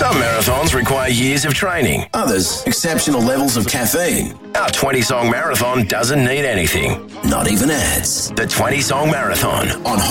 Some marathons require years of training. Others, exceptional levels of caffeine. Our 20-song marathon doesn't need anything. Not even ads. The 20-song marathon On